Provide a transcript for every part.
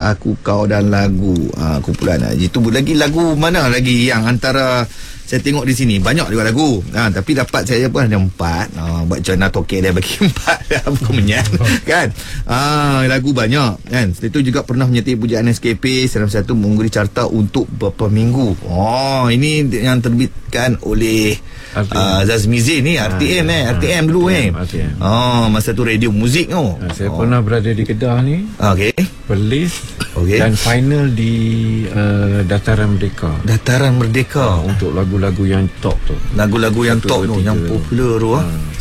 Aku, Kau dan Lagu. Kumpulan Jitu. Lagi lagu mana lagi yang antara saya tengok di sini banyak juga lagu. Tapi dapat saya pun ada 4. Buat macam nak tokek dia bagi 4. Bukan menyan. Kan? Lagu banyak kan. Setelah itu juga pernah menyertai pujaan SKP dalam satu mengungguli carta untuk beberapa minggu. Ini yang terbitkan oleh Zazmi Zain ni, RTM dulu RTM. Masa tu radio muzik tu. Saya pernah berada di Kedah ni. Okey. Perlis. Dan final di Dataran Merdeka. Dataran Merdeka. Untuk lagu-lagu yang top tu. Lagu-lagu yang top tu, yang popular tu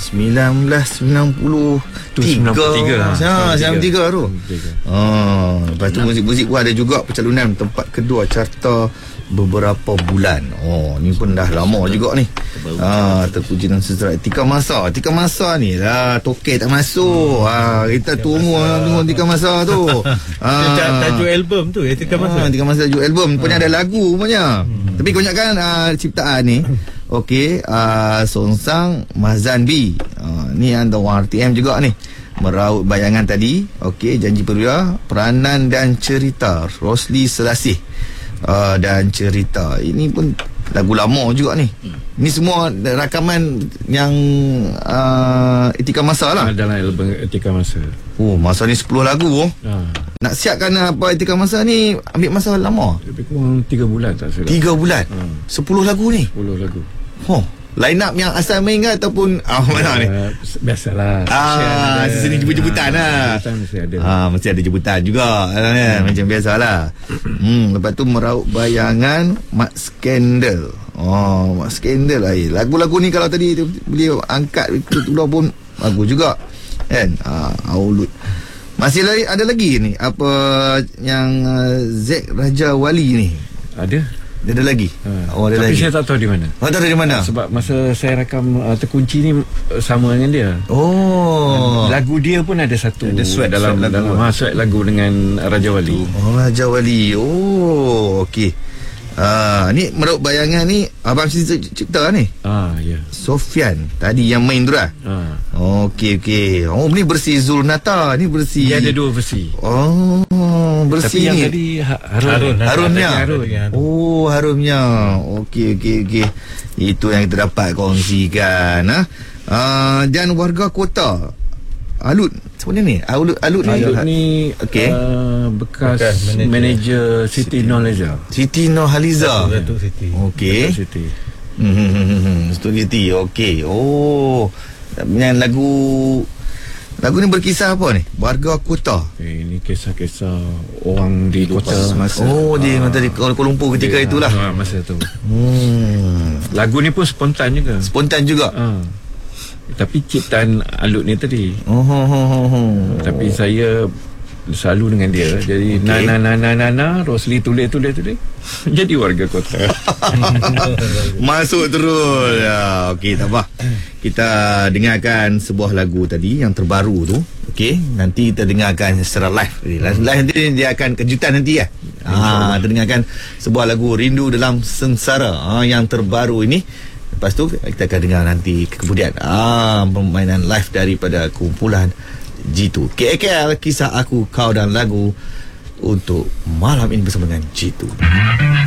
1993 tu. Lepas tu muzik-muzik pun ada juga pencalonan tempat kedua carta beberapa bulan. Ni pun dah lama juga ni. Terpuji dan sejahtera. Tika Masa ni lah tokek tak masuk. Kita tunggu Tika Masa tu. Tajuk album tu Tika Masa. Tika Masa tajuk album punya ada lagu punya. Tapi kebanyakan ciptaan ni Songsang Mazan B. Ni antara RTM juga ni. Meraut Bayangan tadi. Janji Perwira, Peranan dan Cerita, Rosli Selasih dan Cerita. Ini pun lagu lama juga ni. Ini semua rakaman yang Etika Masa lah. Dalam album Etika Masa. Masa ni 10 lagu. Nak siapkan apa Etika Masa ni ambil masa lama. Lebih kurang 3 bulan tak silap. 3 bulan. 10 lagu ni. 10 lagu. Line up yang asal main ke ataupun mana ni? Biasalah. Sini jemput-jemputan lah. Mesti ada. Mesti ada jemputan juga. Macam biasalah. Lepas tu Meraut Bayangan, Mak Skandal. Mak Skandal lah. Lagu-lagu ni kalau tadi beliau angkat ketua pun bagus juga. Kan? Aulut. Masih ada lagi ni apa yang Zack Raja Wali ni? Ada. Dia ada lagi. Ada tapi lagi. Saya tak tahu di mana. Tak tahu di mana. Sebab masa saya rakam terkunci ni sama dengan dia. Lagu dia pun ada satu. Ada sweat dalam sweat lagu dengan Raja Wali. Raja Wali. Okey. Ni Meraut Bayangan ni abang cipta ni. Ya. Sofian tadi yang main tu lah. Okey. Ni versi Zulnata, ni versi. Dia ada 2 versi. Bersih tapi ni. Yang tadi Harunnya. Harunnya. Okey. Itu yang kita dapat kongsikan. Dan warga kota Alut sebenarnya ni. Alut ni bekas manager Siti Nurhaliza. Siti Nurhaliza. Okey. Siti. Siti. Okey. Yang lagu ni berkisah apa ni? Warga kota. Ini kisah-kisah orang di kota masa. Dia masa di Kuala Lumpur ketika itulah. Masa tu. Lagu ni pun spontan juga. Tapi ciptaan Alut ni tadi. Tapi saya selalu dengan dia. Jadi Nana Rosli tulis jadi warga kota. Masuk terus. Okey, tak apa. Kita dengarkan sebuah lagu tadi yang terbaru tu. Okey, nanti kita dengarkan secara live. Live nanti dia akan kejutan nanti ya. Kita dengarkan sebuah lagu Rindu Dalam Sengsara yang terbaru ini. Lepas tu kita akan dengar nanti kemudian permainan live daripada kumpulan Jitu. KKL, Kisah Aku, Kau dan Lagu untuk malam ini bersama dengan Jitu.